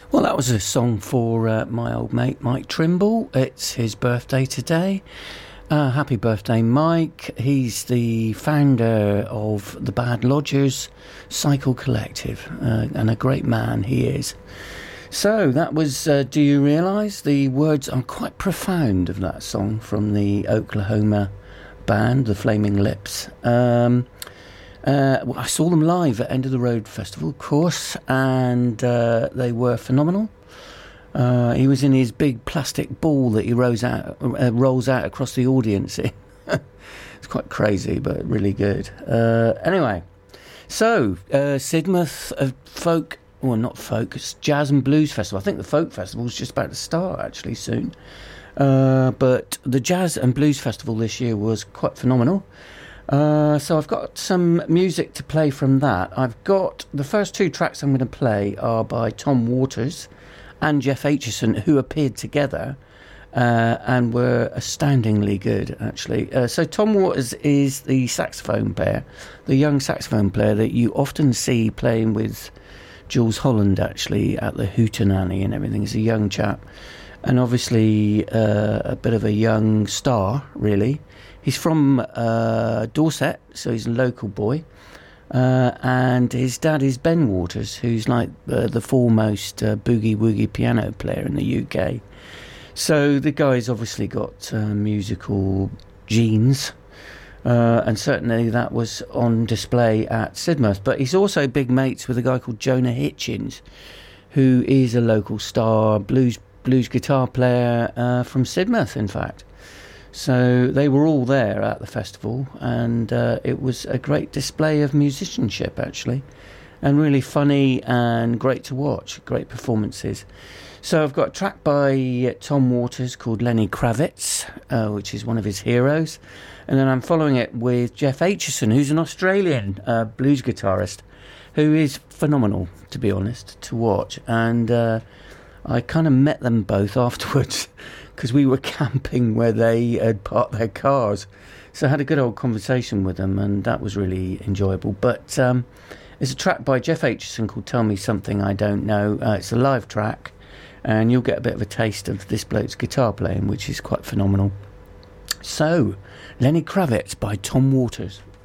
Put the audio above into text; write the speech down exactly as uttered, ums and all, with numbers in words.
Well, that was a song for uh, my old mate Mike Trimble. It's his birthday today. Uh, happy birthday, Mike. He's the founder of the Bad Lodgers Cycle Collective, uh, and a great man he is. So that was uh, Do You Realise? The words are quite profound of that song from the Oklahoma band, the Flaming Lips. Um, uh, well, I saw them live at End of the Road Festival, of course, and uh, they were phenomenal. Uh, he was in his big plastic ball that he rolls out, uh, rolls out across the audience. It's quite crazy, but really good. Uh, anyway, so uh, Sidmouth uh, Folk, well, not folk, it's Jazz and Blues Festival. I think the Folk Festival is just about to start, actually, soon. Uh, but the Jazz and Blues Festival this year was quite phenomenal. Uh, so I've got some music to play from that. I've got the first two tracks I'm going to play are by Tom Waters and Jeff Aitchison, who appeared together uh, and were astoundingly good, actually. Uh, so Tom Waters is the saxophone player, the young saxophone player that you often see playing with Jules Holland, actually, at the Hootenanny and everything. He's a young chap, and obviously uh, a bit of a young star, really. He's from uh, Dorset, so he's a local boy. Uh, and his dad is Ben Waters, who's like uh, the foremost uh, boogie-woogie piano player in the U K. So the guy's obviously got uh, musical genes, uh, and certainly that was on display at Sidmouth. But he's also big mates with a guy called Jonah Hitchens, who is a local star blues blues guitar player uh, from Sidmouth, in fact. So they were all there at the festival, and uh, it was a great display of musicianship, actually, and really funny and great to watch, great performances. So I've got a track by Tom Waters called Lenny Kravitz, uh, which is one of his heroes, and then I'm following it with Jeff Aitchison, who's an Australian uh, blues guitarist, who is phenomenal, to be honest, to watch. And uh, I kind of met them both afterwards, because we were camping where they had parked their cars. So I had a good old conversation with them, and that was really enjoyable. But um, there's a track by Jeff Aitchison called Tell Me Something I Don't Know. Uh, it's a live track, and you'll get a bit of a taste of this bloke's guitar playing, which is quite phenomenal. So, Lenny Kravitz by Tom Waters.